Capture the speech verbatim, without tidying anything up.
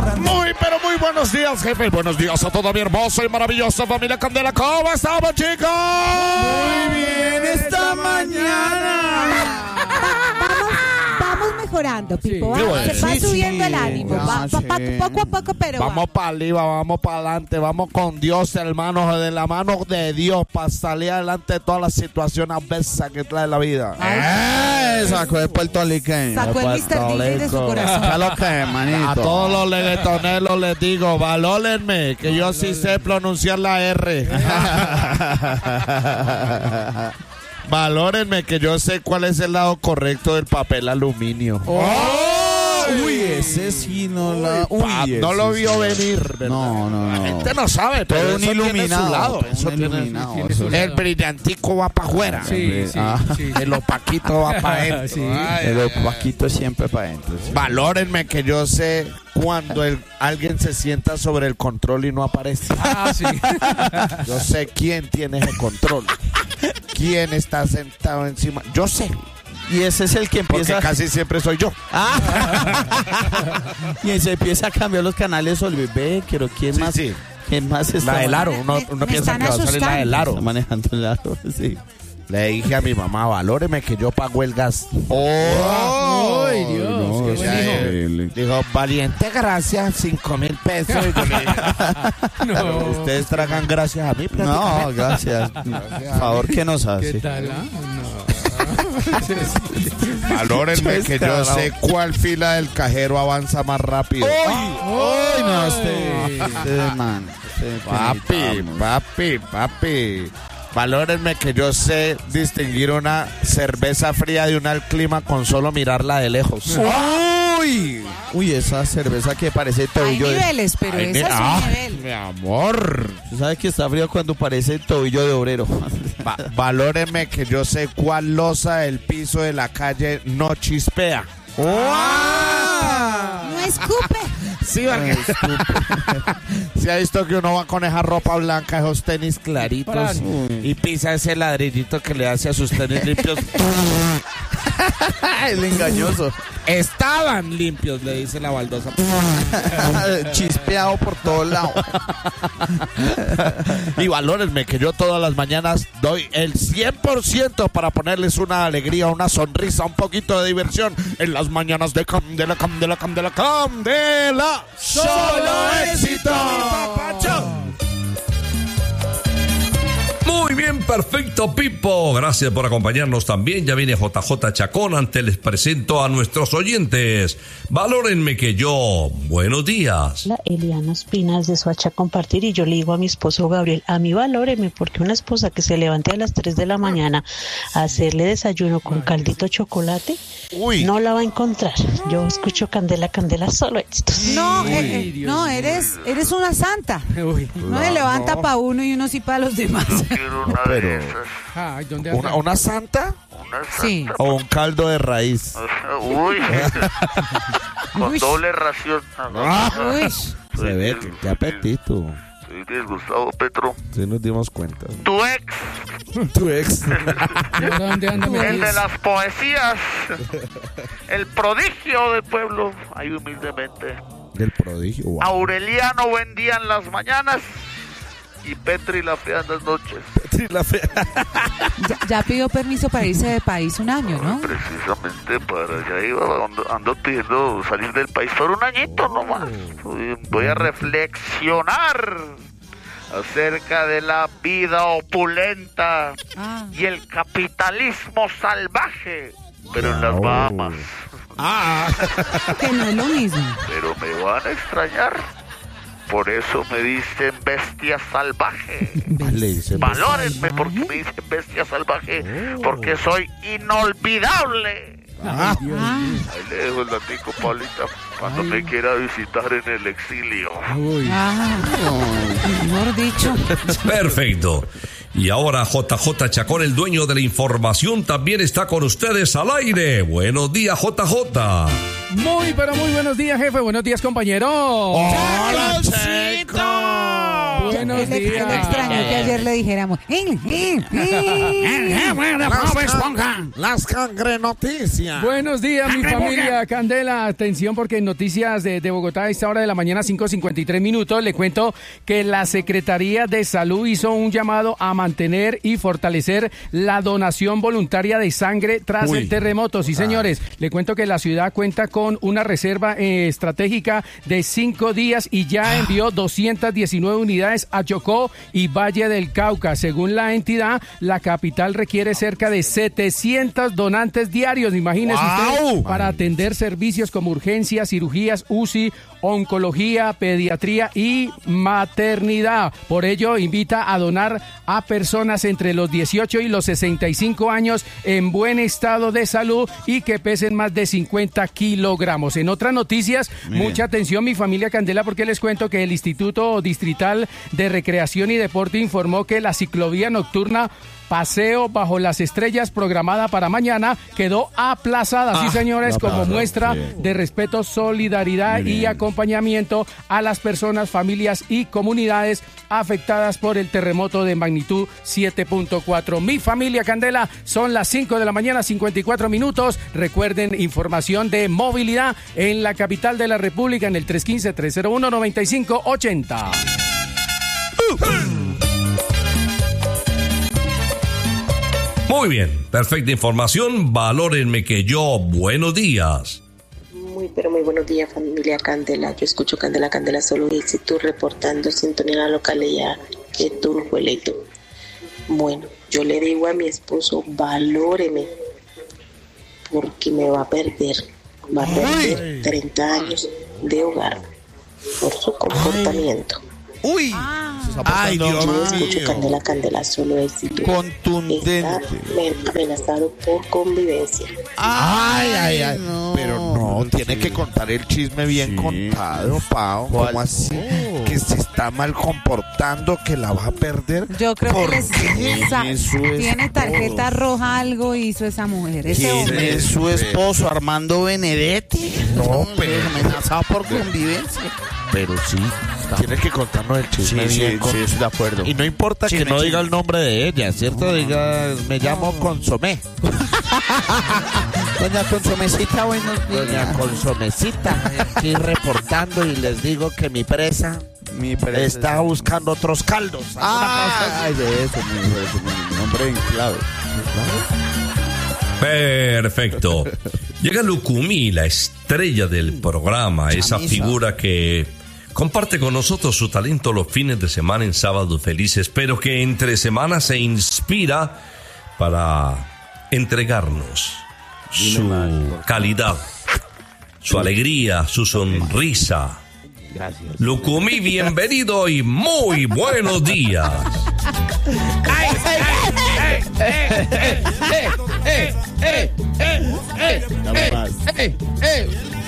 Muy, pero muy buenos días, jefe. Buenos días a toda mi hermosa y maravillosa familia Candela. ¿Cómo estamos, chicos? Muy bien esta mañana. Vamos mejorando, Pipo. Sí, Va, bueno. se va Sí, subiendo sí, el ánimo. ya Va, sé. pa- pa- poco a poco, pero va. Vamos para arriba, vamos para adelante, vamos con Dios, hermanos, de la mano de Dios para salir adelante de todas las situaciones adversas que trae la vida. Eh, sacó el puertorriqueño. Sacó el mister D J de su corazón. ¿Qué es lo que, manito? A todos los reggaetoneros les digo, valórenme, que yo sí sé pronunciar la R. Valórenme, que yo sé cuál es el lado correcto del papel aluminio. Uy, ese sí no la... Uy, Pa- no ese lo sí. vio venir, ¿verdad? No, no, La no. gente no sabe, pero Todo eso un tiene iluminado. su lado. todo Eso un tiene- iluminado. tiene eso- su- El brillantico va para afuera. Sí, sí, Ah. sí. El opaquito va para adentro. Sí. Ay, El ay, ay. opaquito siempre para adentro. sí. Valórenme, que yo sé cuando el- alguien se sienta sobre el control y no aparece. Ah, sí. Yo sé quién tiene ese control. Quién está sentado encima. Yo sé, Y ese es el que porque empieza... casi siempre soy yo. Y se empieza a cambiar los canales. Ve, quiero ¿quién Sí, más? sí. ¿Quién más está La del aro. Uno, Me- uno me piensa están que va a salir la del Está aro. manejando el aro, sí. Le dije a mi mamá, valóreme que yo pago el gas. ¡Oh! Ay, Dios, no, qué sí. buen hijo. Increíble. Dijo, valiente, gracias, cinco mil pesos. Y yo le dije, No. ustedes tragan gracias a mí. No, gracias. Por favor, ¿qué nos ¿Qué hace? tal? ah? No. Valórenme que yo Descarado. sé cuál fila del cajero avanza más rápido. ¡Ay, no! Este, este man. Este Papi, penitamos. papi, papi. Valórenme que yo sé distinguir una cerveza fría de una clima con solo mirarla de lejos. ¡Uy! Uy, esa cerveza que parece Hay tobillo de... niveles, pero Ay, ese es ah, un nivel. mi amor. ¿Tú sabes que está frío cuando parece tobillo de obrero? Va- valórenme que yo sé cuál losa del piso de la calle no chispea. No escupe. Sí, porque se ha visto que uno va con esa ropa blanca, esos tenis claritos, Fran. y pisa ese ladrillito que le hace a sus tenis limpios. El engañoso. Estaban limpios, le dice la baldosa. Chispeado por todos lados. Y valórenme que yo todas las mañanas doy el cien por ciento para ponerles una alegría, una sonrisa, un poquito de diversión en las mañanas de Candela, Candela, Candela, Candela. ¡Solo éxito! Muy bien, perfecto, Pipo. Gracias por acompañarnos también. Ya viene J J Chacón. Antes les presento a nuestros oyentes. Valórenme que yo. Buenos días. La Eliana Espinas de Soacha Compartir, y yo le digo a mi esposo Gabriel, a mí valóreme, porque una esposa que se levante a las tres de la mañana a hacerle desayuno con caldito de chocolate, Uy. no la va a encontrar. Yo escucho Candela, Candela, solo éxitos. No, eh, eh, Dios no, mío. eres, eres una santa. Uy. No se levanta para uno y uno sí para los demás. Pero, Ay, ¿dónde ¿una, anda? ¿una santa Sí. o un caldo de raíz? Uy, con Uy. doble ración. Uy. Se ve, qué, qué apetito. Soy bien, Gustavo Petro. Sí nos dimos cuenta. Tu ex, Tu ex. ¿Y ahora dónde anda el metido? de las poesías, el prodigio del pueblo, ahí humildemente. Del prodigio. Wow. Aureliano buen día en las mañanas y Petri la fea en las noches. Ya, ya pidió permiso para irse de país un año, ¿no? Precisamente para allá iba, ando, ando pidiendo salir del país por un añito nomás. Voy- Voy a reflexionar acerca de la vida opulenta Ah. y el capitalismo salvaje, pero en las Oh. Bahamas. Ah. Que no es lo mismo. Pero me van a extrañar. Por eso me dicen bestia salvaje. Le dice, Valórenme porque me dicen bestia salvaje, porque soy inolvidable. Ah. Ah, Ahí le dejo el datico, Paulita, cuando me quiera visitar en el exilio. Uy. ah, mejor dicho. Perfecto. Y ahora J J Chacón, el dueño de la información, también está con ustedes al aire. Buenos días, J J. Muy, pero muy buenos días, jefe. Buenos días, compañero. ¡Hola, chico! Buenos Él, él días. extrañó que ayer le dijéramos. "Eh, eh, eh". Las, can- las cangre noticias. Buenos días, mi familia Candela. Atención, porque en noticias de, de Bogotá a esta hora de la mañana, cinco cincuenta y tres minutos, le cuento que la Secretaría de Salud hizo un llamado a mantener y fortalecer la donación voluntaria de sangre tras Uy. el terremoto. Sí, señores, le cuento que la ciudad cuenta con una reserva eh, estratégica de cinco días y ya envió doscientas diecinueve unidades a Chocó y Valle del Cauca. Según la entidad, la capital requiere cerca de setecientos donantes diarios, imagínense ¡Guau! usted, para atender servicios como urgencias, cirugías, U C I, oncología, pediatría y maternidad. Por ello, invita a donar a personas entre los dieciocho y los sesenta y cinco años en buen estado de salud y que pesen más de cincuenta kilogramos. En otras noticias, Miren. mucha atención, mi familia Candela, porque les cuento que el Instituto Distrital de Recreación y Deporte informó que la ciclovía nocturna Paseo Bajo las Estrellas, programada para mañana, quedó aplazada. Sí, señores, como aplazado, muestra bien. de respeto, solidaridad Muy y bien. acompañamiento a las personas, familias y comunidades afectadas por el terremoto de magnitud siete punto cuatro. Mi familia Candela, son las cinco de la mañana, cincuenta y cuatro minutos. Recuerden, información de movilidad en la capital de la República en el tres uno cinco, tres cero uno, nueve cinco ocho cero. Muy bien, perfecta información. Valórenme que yo. Buenos días. Muy, pero muy buenos días, familia Candela. Yo escucho Candela, Candela solo y si tú reportando sintonía en la localidad de Turjuelito. Bueno, yo le digo a mi esposo, valóreme, porque me va a perder. Va a perder treinta años de hogar por su comportamiento. Uy. Ay, Dios Yo escucho mío. Candela, Candela solo éxito. Contundente. Está amenazado por convivencia. Ay, ay, ay. no. Pero no, tiene que contar el chisme bien Sí. contado, Pao. ¿Cuál? ¿Cómo así? Oh. Que se está mal comportando, que la va a perder. Yo creo ¿Por que les- qué? esa- Eso es tiene tarjeta todo. roja, algo hizo esa mujer. Ese ¿Quién hombre. es su esposo, Armando Benedetti? No, pero- amenazado por convivencia. Pero sí, tiene que contarnos el chisme bien contado. estoy de acuerdo. Y no importa Chisme, que no diga chisme. el nombre de ella, ¿cierto? Diga, me llamo Consomé. Doña Consomecita, buenos Doña días. Consomecita, aquí reportando y les digo que mi presa Mi presa- está buscando otros caldos. Ah, ay, de eso, mi, de eso, mi nombre en clave. Perfecto. Llega Lucumí, la estrella del programa, esa Chamisa. figura que comparte con nosotros su talento los fines de semana en Sábados Felices, pero que entre semanas se inspira para entregarnos su calidad, su alegría, su sonrisa. Gracias. Lucumí, bienvenido y muy buenos días. Dame más.